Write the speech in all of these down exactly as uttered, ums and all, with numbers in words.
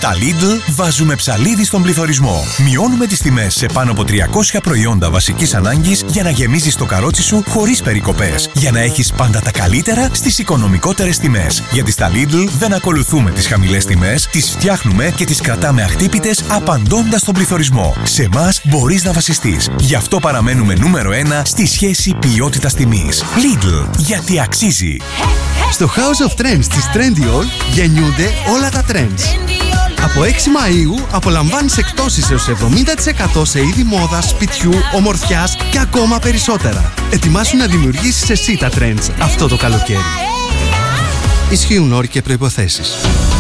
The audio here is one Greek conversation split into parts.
Τα Lidl βάζουμε ψαλίδι στον πληθωρισμό. Μειώνουμε τις τιμές σε πάνω από τριακόσια προϊόντα βασικής ανάγκης για να γεμίζεις το καρότσι σου χωρίς περικοπές. Για να έχεις πάντα τα καλύτερα στις οικονομικότερες τιμές. Γιατί στα Lidl δεν ακολουθούμε τις χαμηλές τιμές, τις φτιάχνουμε και τις κρατάμε αχτύπητες απαντώντας στον πληθωρισμό. Σε εμάς μπορείς να βασιστείς. Γι' αυτό παραμένουμε νούμερο ένα στη σχέση ποιότητας-τιμής. Lidl, γιατί αξίζει. Στο House of Trends της Trendyol γεννιούνται όλα τα trends. Από έξι Μαΐου απολαμβάνεις εκπτώσεις έως εβδομήντα τοις εκατό σε είδη μόδας, σπιτιού, ομορφιάς και ακόμα περισσότερα. Ετοιμάσου να δημιουργήσεις εσύ τα trends αυτό το καλοκαίρι. Ισχύουν όροι και προϋποθέσεις.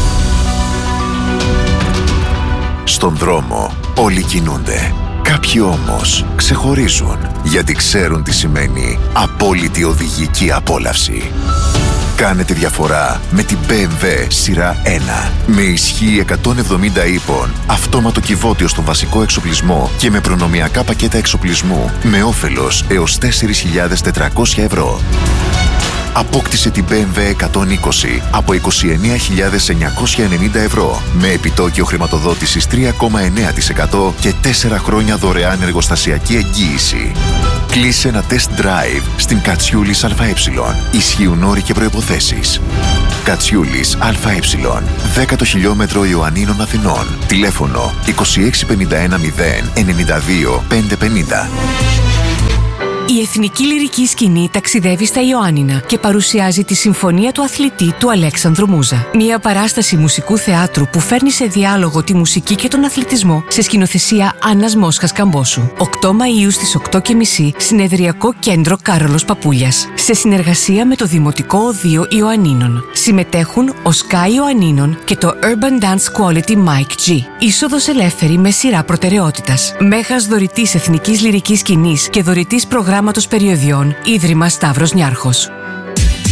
Στον δρόμο όλοι κινούνται. Κάποιοι όμως ξεχωρίζουν γιατί ξέρουν τι σημαίνει απόλυτη οδηγική απόλαυση. Κάνε τη διαφορά με την μπι εμ ντάμπλιου σειρά ένα. Με ισχύ εκατόν εβδομήντα ύπων, αυτόματο κυβότιο στον βασικό εξοπλισμό και με προνομιακά πακέτα εξοπλισμού με όφελος έως τέσσερις χιλιάδες τετρακόσια ευρώ. Απόκτησε την μπι εμ ντάμπλιου εκατόν είκοσι από είκοσι εννέα χιλιάδες εννιακόσια ενενήντα ευρώ με επιτόκιο χρηματοδότησης τρία κόμμα εννέα τοις εκατό και τέσσερα χρόνια δωρεάν εργοστασιακή εγγύηση. Κλείσε ένα test drive στην Κατσιούλης ΑΕ. Ισχύουν όροι και προϋποθέσεις. Κατσιούλης ΑΕ. δέκατο χιλιόμετρο Ιωαννίνων Αθηνών. Τηλέφωνο είκοσι έξι πενήντα ένα μηδέν ενενήντα δύο πεντακόσια πενήντα. Η Εθνική Λυρική Σκηνή ταξιδεύει στα Ιωάννινα και παρουσιάζει τη Συμφωνία του Αθλητή του Αλέξανδρου Μούζα. Μια παράσταση μουσικού θεάτρου που φέρνει σε διάλογο τη μουσική και τον αθλητισμό σε σκηνοθεσία Άννας Μόσχας Καμπόσου. οκτώ Μαΐου στις οκτώ και μισή, Συνεδριακό Κέντρο Κάρολος Παπούλιας. Σε συνεργασία με το Δημοτικό Οδείο Ιωαννίνων. Συμμετέχουν ο Sky Ιωαννίνων και το Urban Dance Quality Mike G. Είσοδος ελεύθερη με σειρά προτεραιότητας. Μέγας δωρητής Εθνικής Λυρικής Σκηνής και δωρητής προγράμματος περιοδιών Ίδρυμα Σταύρος Νιάρχος.